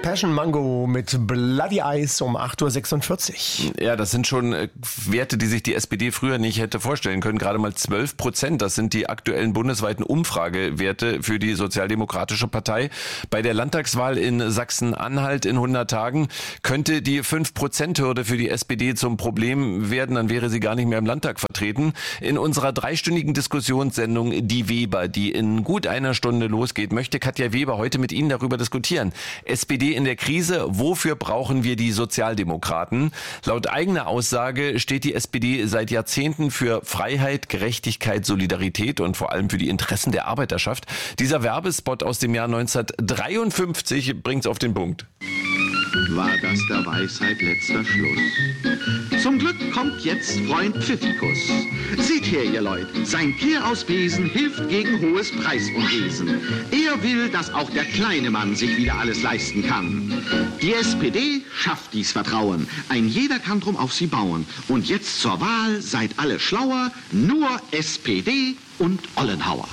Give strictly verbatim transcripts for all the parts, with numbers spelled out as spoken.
Passion Mango mit Bloody Eyes um acht Uhr sechsundvierzig. Ja, das sind schon äh, Werte, die sich die S P D früher nicht hätte vorstellen können. Gerade mal zwölf Prozent, das sind die aktuellen bundesweiten Umfragewerte für die Sozialdemokratische Partei. Bei der Landtagswahl in Sachsen-Anhalt in hundert Tagen könnte die fünf Prozent Hürde für die S P D zum Problem werden, dann wäre sie gar nicht mehr im Landtag vertreten. In unserer dreistündigen Diskussionssendung Die Weber, die in gut einer Stunde losgeht, möchte Katja Weber heute mit Ihnen darüber diskutieren. S P D in der Krise, wofür brauchen wir die Sozialdemokraten? Laut eigener Aussage steht die S P D seit Jahrzehnten für Freiheit, Gerechtigkeit, Solidarität und vor allem für die Interessen der Arbeiterschaft. Dieser Werbespot aus dem Jahr neunzehnhundertdreiundfünfzig bringt's auf den Punkt. War das der Weisheit letzter Schluss? Zum Glück kommt jetzt Freund Pfiffikus. Seht her, ihr Leut, sein Kehr aus Besen hilft gegen hohes Preisunwesen. Er will, dass auch der kleine Mann sich wieder alles leisten kann. Die S P D schafft dies Vertrauen. Ein jeder kann drum auf sie bauen. Und jetzt zur Wahl seid alle schlauer, nur S P D und Ollenhauer.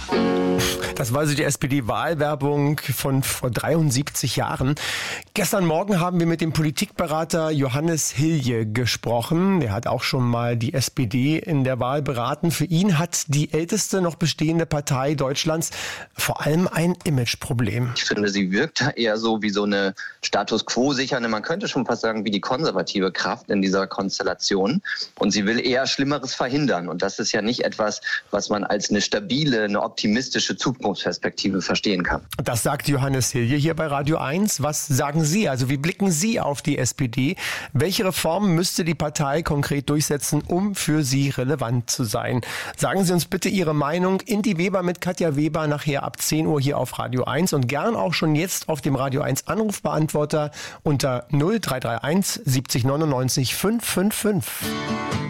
Das war also die S P D-Wahlwerbung von vor dreiundsiebzig Jahren. Gestern Morgen haben wir mit dem Politikberater Johannes Hilje gesprochen. Der hat auch schon mal die S P D in der Wahl beraten. Für ihn hat die älteste noch bestehende Partei Deutschlands vor allem ein Imageproblem. Ich finde, sie wirkt da eher so wie so eine Status-Quo-sichernde, man könnte schon fast sagen, wie die konservative Kraft in dieser Konstellation. Und sie will eher Schlimmeres verhindern. Und das ist ja nicht etwas, was man als eine stabile, eine optimistische Zukunftsperspektive verstehen kann. Das sagt Johannes Hilje hier bei Radio eins. Was sagen Sie? Also wie blicken Sie auf die S P D? Welche Reformen müsste die Partei konkret durchsetzen, um für Sie relevant zu sein? Sagen Sie uns bitte Ihre Meinung in die Weber mit Katja Weber nachher ab zehn Uhr hier auf Radio eins und gern auch schon jetzt auf dem Radio eins Anrufbeantworter unter null drei drei eins siebzig neunundneunzig fünfhundertfünfundfünfzig.